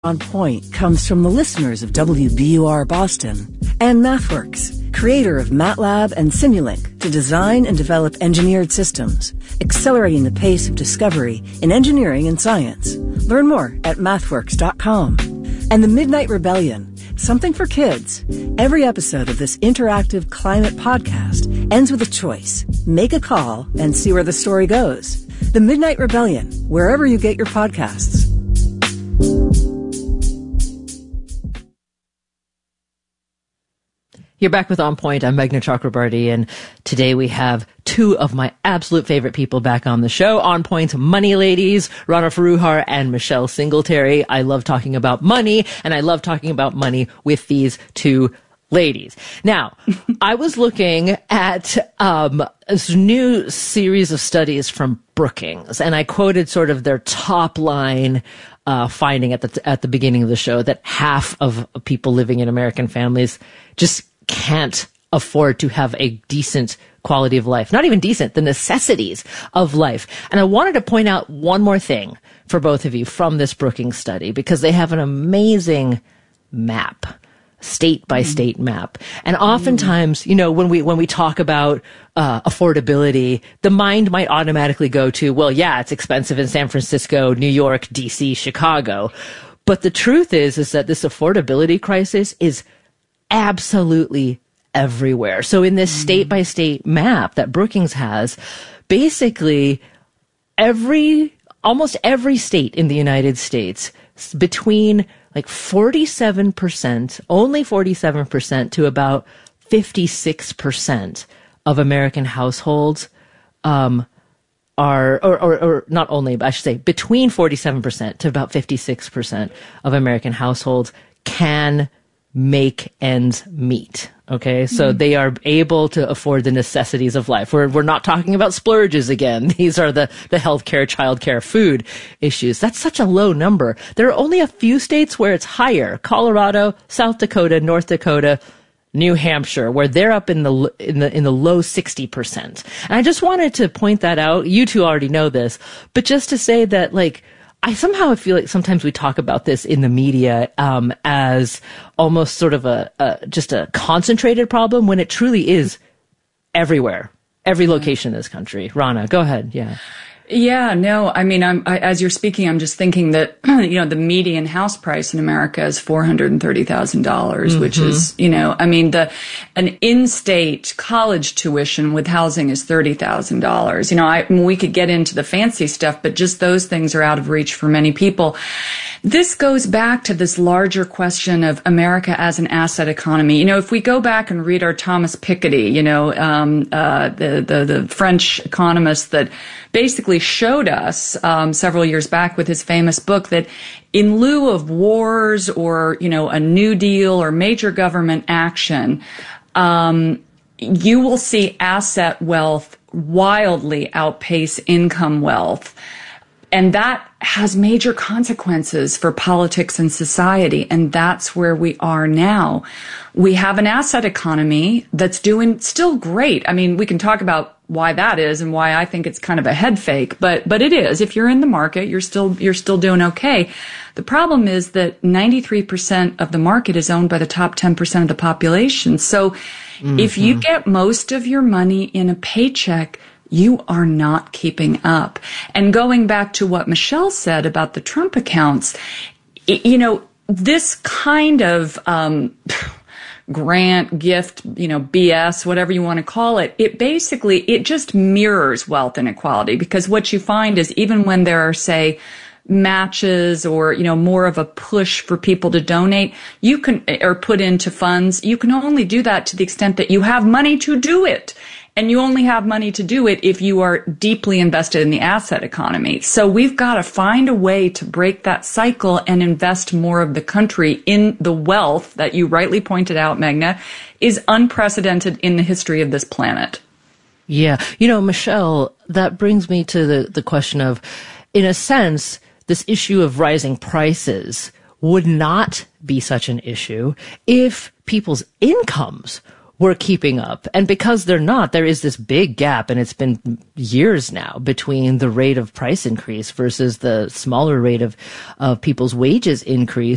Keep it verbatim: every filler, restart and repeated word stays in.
On Point comes from the listeners of W B U R Boston and MathWorks, creator of MATLAB and Simulink, to design and develop engineered systems, accelerating the pace of discovery in engineering and science. Learn more at mathworks dot com. And The Midnight Rebellion, something for kids. Every episode of this interactive climate podcast ends with a choice. Make a call and see where the story goes. The Midnight Rebellion, wherever you get your podcasts. You're back with On Point. I'm Meghna Chakrabarty, and today we have two of my absolute favorite people back on the show. On Point's money ladies, Rana Foroohar and Michelle Singletary. I love talking about money, and I love talking about money with these two ladies. Now, I was looking at um, this new series of studies from Brookings, and I quoted sort of their top line uh, finding at the at the beginning of the show that half of people living in American families just can't afford to have a decent quality of life. Not even decent, the necessities of life. And I wanted to point out one more thing for both of you from this Brookings study, because they have an amazing map, state by state mm. map. And oftentimes, you know, when we, when we talk about uh, affordability, the mind might automatically go to, well, yeah, it's expensive in San Francisco, New York, D C, Chicago. But the truth is, is that this affordability crisis is absolutely everywhere. So in this state by state map that Brookings has, basically every, almost every state in the United States, between like forty-seven percent, only forty-seven percent to about fifty-six percent of American households, um, are, or, or, or not only, but I should say between forty-seven percent to about fifty-six percent of American households can make ends meet. Okay. So mm-hmm. they are able to afford the necessities of life. We're, we're not talking about splurges again. These are the, the healthcare, childcare, food issues. That's such a low number. There are only a few states where it's higher. Colorado, South Dakota, North Dakota, New Hampshire, where they're up in the, in the, in the low sixty percent. And I just wanted to point that out. You two already know this, but just to say that, like, I somehow feel like sometimes we talk about this in the media um, as almost sort of a, a just a concentrated problem, when it truly is everywhere, every location in this country. Rana, go ahead. Yeah. Yeah, no, I mean, I'm, I, as you're speaking, I'm just thinking that, you know, the median house price in America is four hundred thirty thousand dollars, mm-hmm. which is, you know, I mean, the, an in-state college tuition with housing is thirty thousand dollars. You know, I, we could get into the fancy stuff, but just those things are out of reach for many people. This goes back to this larger question of America as an asset economy. You know, if we go back and read our Thomas Piketty, you know, um, uh, the, the, the French economist that basically showed us, um, several years back with his famous book that in lieu of wars or, you know, a New Deal or major government action, um, you will see asset wealth wildly outpace income wealth. And that has major consequences for politics and society. And that's where we are now. We have an asset economy that's doing still great. I mean, we can talk about why that is and why I think it's kind of a head fake, but, but it is. If you're in the market, you're still, you're still doing okay. The problem is that ninety-three percent of the market is owned by the top ten percent of the population. So mm-hmm. if you get most of your money in a paycheck, you are not keeping up. And going back to what Michelle said about the Trump accounts, you know, this kind of um grant, gift, you know, B S, whatever you want to call it, it basically, it just mirrors wealth inequality, because what you find is even when there are, say, matches or, you know, more of a push for people to donate, you can, or put into funds, you can only do that to the extent that you have money to do it. And you only have money to do it if you are deeply invested in the asset economy. So we've got to find a way to break that cycle and invest more of the country in the wealth that you rightly pointed out, Meghna, is unprecedented in the history of this planet. Yeah. You know, Michelle, that brings me to the, the question of, in a sense, this issue of rising prices would not be such an issue if people's incomes were keeping up. And because they're not, there is this big gap, and it's been years now, between the rate of price increase versus the smaller rate of, of people's wages increase.